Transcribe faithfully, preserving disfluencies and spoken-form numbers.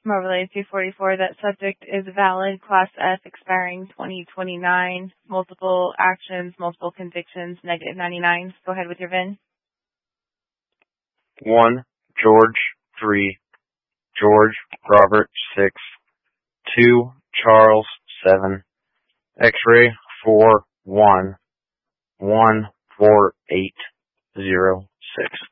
Marvelade two forty-four, that subject is valid, Class F, expiring twenty twenty-nine, multiple actions, multiple convictions, negative ninety-nine. Go ahead with your V I N. one, George, three, George, Robert, six, two, Charles, seven, X-ray, four, one, one, four, eight, zero, six.